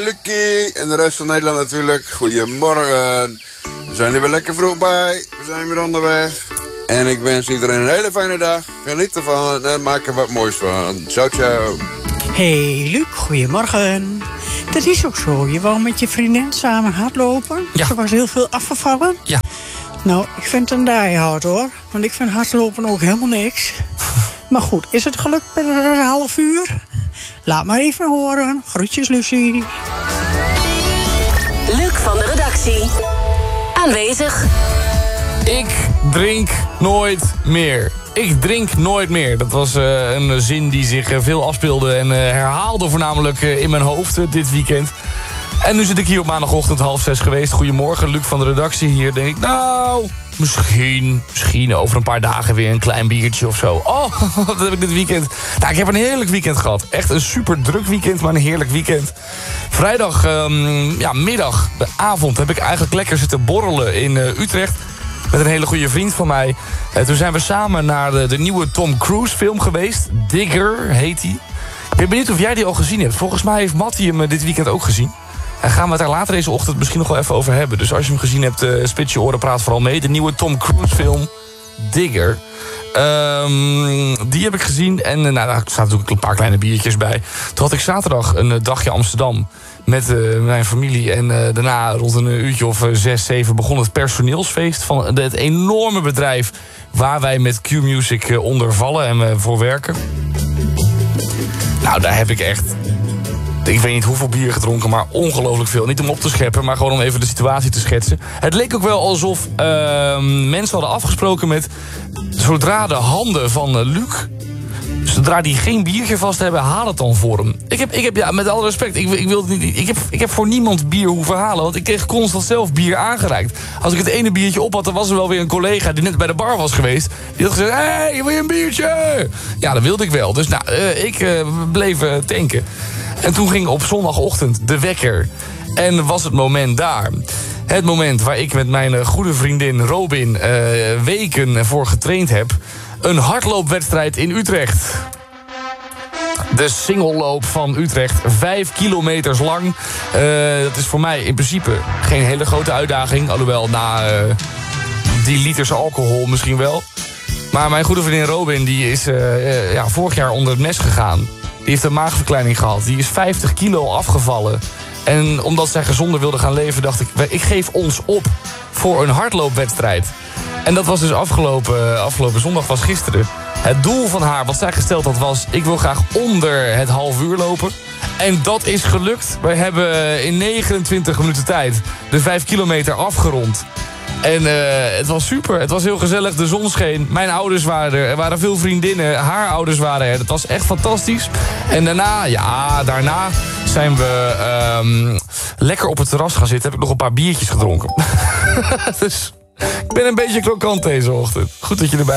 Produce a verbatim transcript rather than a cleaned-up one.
Lucie en de rest van Nederland natuurlijk. Goedemorgen. We zijn er weer lekker vroeg bij. We zijn weer onderweg. En ik wens iedereen een hele fijne dag. Geniet ervan en maak er wat moois van. Ciao, ciao. Hey Luc, goedemorgen. Dat is ook zo. Je wou met je vriendin samen hardlopen. Ja. Er was heel veel afgevallen. Ja. Nou, ik vind het een diehard hoor. Want ik vind hardlopen ook helemaal niks. Maar goed, is het gelukt binnen een half uur? Laat maar even horen. Groetjes, Lucie. Luc van de redactie. Aanwezig. Ik drink nooit meer. Ik drink nooit meer. Dat was uh, een zin die zich uh, veel afspeelde en uh, herhaalde voornamelijk uh, in mijn hoofd uh, dit weekend. En nu zit ik hier op maandagochtend half zes geweest. Goedemorgen, Luc van de redactie hier. Denk ik, nou, misschien, misschien over een paar dagen weer een klein biertje of zo. Oh, wat heb ik dit weekend. Nou, ik heb een heerlijk weekend gehad. Echt een super druk weekend, maar een heerlijk weekend. Vrijdag, um, ja, middag, de avond, heb ik eigenlijk lekker zitten borrelen in uh, Utrecht. Met een hele goede vriend van mij. Uh, toen zijn we samen naar de, de nieuwe Tom Cruise film geweest. Digger heet hij. Ik ben benieuwd of jij die al gezien hebt. Volgens mij heeft Mattie hem uh, dit weekend ook gezien. En gaan we het daar later deze ochtend misschien nog wel even over hebben. Dus als je hem gezien hebt, uh, spits je oren, praat vooral mee. De nieuwe Tom Cruise film, Digger. Um, die heb ik gezien. En uh, nou, daar zaten natuurlijk een paar kleine biertjes bij. Toen had ik zaterdag een uh, dagje Amsterdam met uh, mijn familie. En uh, daarna rond een uurtje of uh, zes, zeven begon het personeelsfeest van het enorme bedrijf waar wij met Q-Music uh, onder vallen en uh, voor werken. Nou, daar heb ik echt... Ik weet niet hoeveel bier gedronken, maar ongelooflijk veel. Niet om op te scheppen, maar gewoon om even de situatie te schetsen. Het leek ook wel alsof uh, mensen hadden afgesproken met... zodra de handen van uh, Luc... zodra die geen biertje vast hebben, haal het dan voor hem. Ik heb, ik heb ja, met alle respect, ik, ik, wil het niet, ik, heb, ik heb voor niemand bier hoeven halen... want ik kreeg constant zelf bier aangereikt. Als ik het ene biertje op had, dan was er wel weer een collega... die net bij de bar was geweest. Die had gezegd, hé, hey, wil je een biertje? Ja, dat wilde ik wel. Dus nou, uh, ik uh, bleef uh, tanken. En toen ging op zondagochtend de wekker. En was het moment daar. Het moment waar ik met mijn goede vriendin Robin uh, weken voor getraind heb. Een hardloopwedstrijd in Utrecht. De singelloop van Utrecht. Vijf kilometers lang. Uh, dat is voor mij in principe geen hele grote uitdaging. Alhoewel na uh, die liters alcohol misschien wel. Maar mijn goede vriendin Robin die is uh, uh, ja, vorig jaar onder het mes gegaan. Die heeft een maagverkleining gehad. Die is vijftig kilo afgevallen. En omdat zij gezonder wilde gaan leven, dacht ik... ik geef ons op voor een hardloopwedstrijd. En dat was dus afgelopen, afgelopen zondag, was gisteren. Het doel van haar, wat zij gesteld had, was... ik wil graag onder het half uur lopen. En dat is gelukt. Wij hebben in negenentwintig minuten tijd de vijf kilometer afgerond. En uh, het was super. Het was heel gezellig. De zon scheen. Mijn ouders waren er. Er waren veel vriendinnen. Haar ouders waren er. Het was echt fantastisch. En daarna, ja, daarna zijn we um, lekker op het terras gaan zitten. Heb ik nog een paar biertjes gedronken. Dus ik ben een beetje krokant deze ochtend. Goed dat je erbij